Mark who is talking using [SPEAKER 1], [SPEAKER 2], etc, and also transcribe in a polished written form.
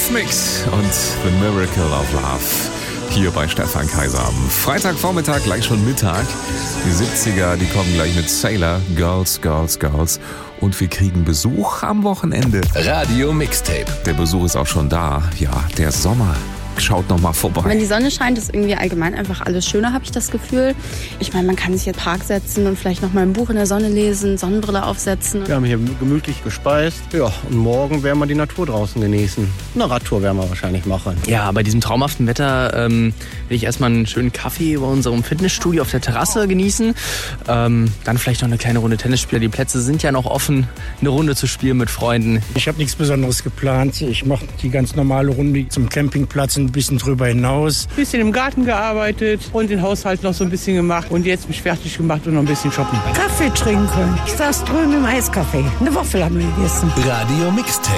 [SPEAKER 1] Eurythmics und The Miracle of Love. Hier bei Stefan Kaiser am Freitagvormittag, gleich schon Mittag. Die 70er, die kommen gleich mit Sailor, Girls, Girls, Girls. Und wir kriegen Besuch am Wochenende.
[SPEAKER 2] Radio Mixtape.
[SPEAKER 1] Der Besuch ist auch schon da. Ja, der Sommer. Schaut noch mal vorbei.
[SPEAKER 3] Wenn die Sonne scheint, ist irgendwie allgemein einfach alles schöner, habe ich das Gefühl. Ich meine, man kann sich hier Park setzen und vielleicht noch mal ein Buch in der Sonne lesen, Sonnenbrille aufsetzen.
[SPEAKER 4] Wir haben hier gemütlich gespeist. Ja, und morgen werden wir die Natur draußen genießen. Eine Radtour werden wir wahrscheinlich machen.
[SPEAKER 5] Ja, bei diesem traumhaften Wetter will ich erstmal einen schönen Kaffee bei unserem Fitnessstudio auf der Terrasse genießen. Dann vielleicht noch eine kleine Runde Tennis spielen. Die Plätze sind ja noch offen, eine Runde zu spielen mit Freunden.
[SPEAKER 6] Ich habe nichts Besonderes geplant. Ich mache die ganz normale Runde zum Campingplatz, ein bisschen drüber hinaus.
[SPEAKER 7] Ein bisschen im Garten gearbeitet und den Haushalt noch so ein bisschen gemacht und jetzt mich fertig gemacht und noch ein bisschen shoppen.
[SPEAKER 8] Kaffee trinken. Ich saß drüben im Eiscafé. Eine Waffel haben wir gegessen.
[SPEAKER 2] Radio Mixtape.